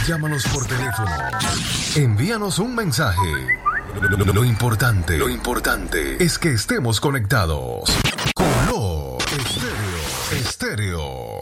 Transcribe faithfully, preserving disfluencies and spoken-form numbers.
Llámanos por teléfono. Envíanos un mensaje. Lo, lo- lo importante, lo importante es que estemos conectados. Color Estéreo. Estéreo.